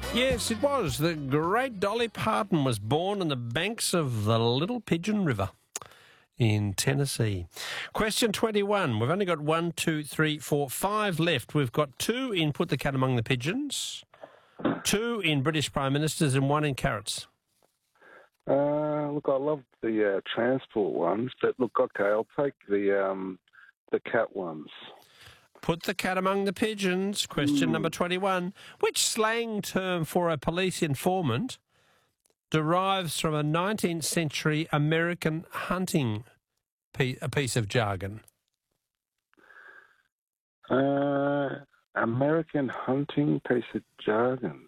Yes, it was. The great Dolly Parton was born on the banks of the Little Pigeon River in Tennessee. Question 21. We've only got 1, 2, 3, 4, 5 left. We've got 2 in Put the Cat Among the Pigeons, 2 in British Prime Ministers, and 1 in Carrots. Look, I love the transport ones, but look, okay, I'll take the cat ones. Put the cat among the pigeons. Question number 21. Which slang term for a police informant derives from a 19th century American hunting piece of jargon? American hunting piece of jargon.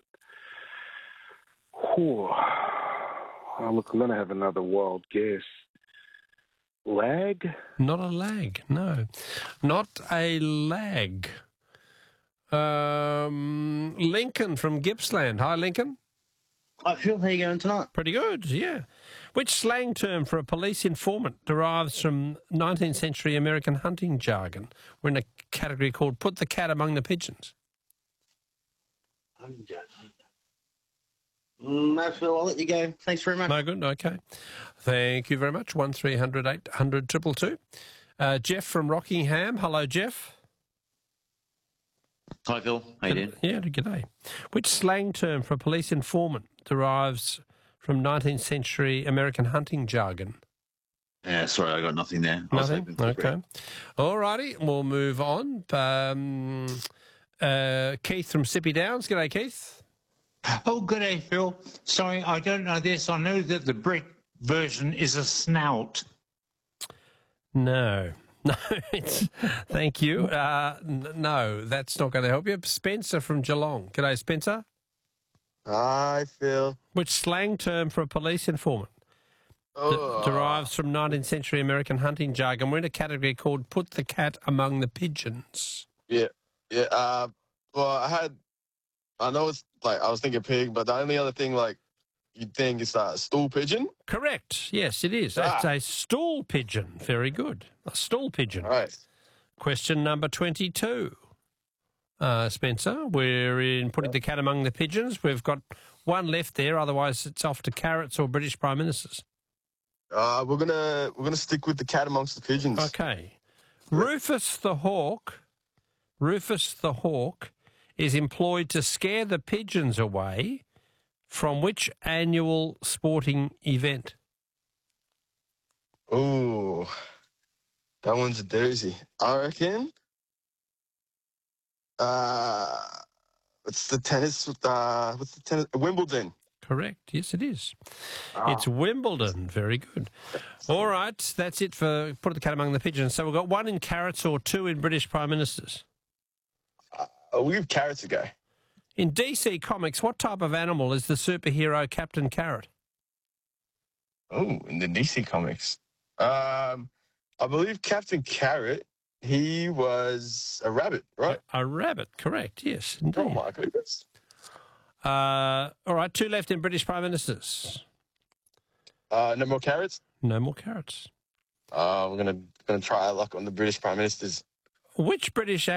Whew. Oh, look, I'm going to have another wild guess. Lag? Not a lag, no. Not a lag. Lincoln from Gippsland. Hi, Lincoln. Hi, Phil. How are you going tonight? Pretty good, yeah. Which slang term for a police informant derives from 19th century American hunting jargon? We're in a category called Put the Cat Among the Pigeons. No, Phil, I'll let you go. Thanks very much. No good, okay. Thank you very much. 1300 800 222. Jeff from Rockingham. Hello, Jeff. Hi, Phil. How you doing? Yeah, g'day. Which slang term for a police informant derives from 19th century American hunting jargon? Yeah, sorry, I got nothing there. Nothing? Okay. All righty, we'll move on. Keith from Sippy Downs. G'day, Keith. Oh, good day, Phil. Sorry, I don't know this. I know that the Brit version is a snout. No, thank you. No, that's not going to help you. Spencer from Geelong. G'day, Spencer. Hi, Phil. Which slang term for a police informant derives from 19th century American hunting jargon? We're in a category called Put the Cat Among the Pigeons. Yeah. Well, I know it's like, I was thinking pig, but the only other thing, like, you'd think is a stool pigeon? Correct. Yes, it is. It's a stool pigeon. Very good. A stool pigeon. All right. Question number 22. Spencer, we're in Putting the Cat Among the Pigeons. We've got 1 left there, otherwise it's off to Carrots or British Prime Ministers. We're gonna stick with the cat amongst the pigeons. Okay. Rufus the Hawk is employed to scare the pigeons away from which annual sporting event? Ooh, that one's a doozy. I reckon. What's the tennis? Wimbledon. Correct. Yes, it is. It's Wimbledon. Very good. All right, that's it for Put the Cat Among the Pigeons. So we've got 1 in Carrots or 2 in British Prime Ministers. We'll give Carrots a go. In DC Comics, what type of animal is the superhero Captain Carrot? Oh, in the DC Comics. I believe Captain Carrot, he was a rabbit, right? A rabbit, correct, yes, indeed. Oh, my goodness. All right, 2 left in British Prime Ministers. No more Carrots? No more Carrots. We're gonna try our luck on the British Prime Ministers. Which British